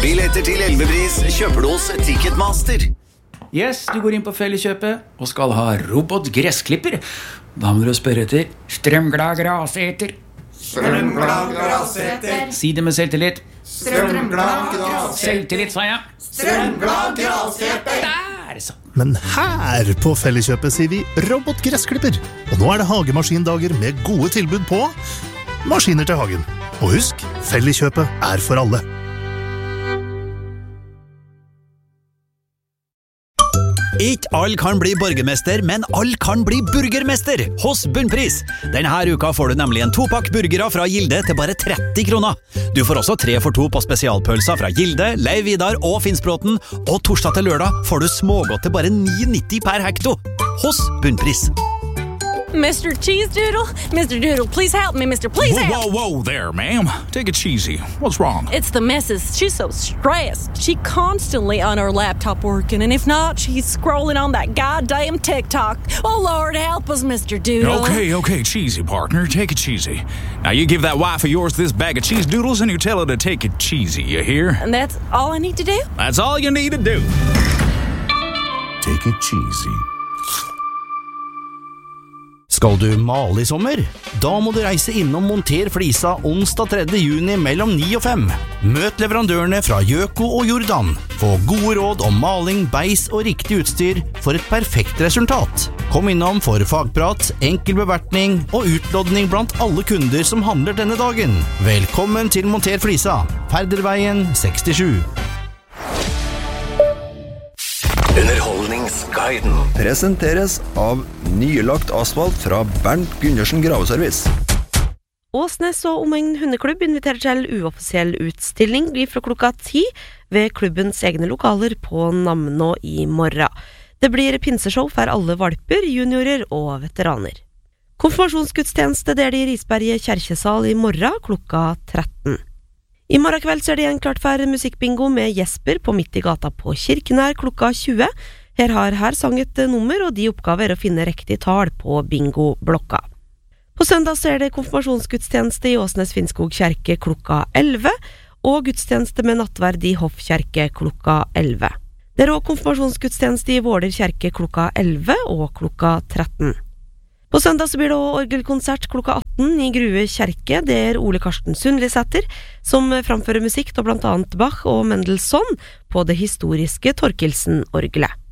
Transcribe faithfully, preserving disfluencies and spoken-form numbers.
Billetter til elvepris kjøper du hos Ticketmaster. Yes, du går inn på Felleskjøpet og skal ha robotgressklipper. Da må du spørre etter strømglad graseter. Strømglad graseter. Si det med selvtillit. Strømglad graseter. Selvtillit, sa jeg. Strømglad graseter. Der, så. Men her på Felleskjøpet sier vi robotgressklipper. Og nå er det hagemaskindager med gode tilbud på maskiner til hagen. Og husk, Felleskjøpet er for alle. Ikke alle kan bli borgermester, men alle kan bli burgermester hos Bunnpris. Denne uka får du nemlig en topakk burgere fra Gilde til bare tretti kroner. Du får også tre for to på spesialpølser fra Gilde, Leiv Vidar og Finnsbråten, og torsdag til lørdag får du smågodt til bare ni nitti per hekto hos Bunnpris. Mister Cheese Doodle? Mister Doodle, please help me, Mister Please help! Whoa, whoa, whoa there, ma'am. Take it cheesy. What's wrong? It's the missus. She's so stressed. She constantly on her laptop working, and if not, she's scrolling on that goddamn TikTok. Oh, Lord, help us, Mister Doodle. Okay, okay, cheesy, partner. Take it cheesy. Now, you give that wife of yours this bag of cheese doodles, and you tell her to take it cheesy, you hear? And that's all I need to do? That's all you need to do. Take it cheesy. Skal du male i sommer? Da må du reise innom Monter Flisa onsdag tredje juni mellom ni og fem. Møt leverandørene fra Gjøko og Jordan. Få gode råd om maling, beis og riktig utstyr for et perfekt resultat. Kom innom for fagprat, enkel bevertning og utlodning blant alle kunder som handler denne dagen. Velkommen til Monter Flisa, Ferderveien sekstisju. Underholdningsguiden Presenteres av nylagt asfalt fra Bernt Gundersen Graveservice. Åsnes og Omegn Hundeklubb inviterer til uoffisiell utstilling fra klokka ti ved klubbens egne lokaler på Namnå i morgen. Det blir pinseshow for alle valper, juniorer og veteraner. Konfirmasjonsgudstjeneste der det i Risberget kjerkesal i morgen klokka tretten. I morgen kveld så er det en klart for musikkbingo med Jesper på Midt i gata på Kirkenær klokka tjue. Her har her sang et nummer, og de oppgaver er å finne riktig tal på bingo-blokka. På søndag så er det konfirmasjonsgudstjeneste i Åsnes Finnskog kjerke klokka elleve, og gudstjeneste med nattverd i Hoff kjerke klokka elleve. Det er også konfirmasjonsgudstjeneste i Våler kjerke klokka elleve og klokka tretten. På søndag så blir det også orgelkonsert klokka atten i Grue kjerke. Det er Ole Karsten Sundlisæter som framfører musikk til blant annet Bach og Mendelssohn på det historiske Torkelsen-orgelet.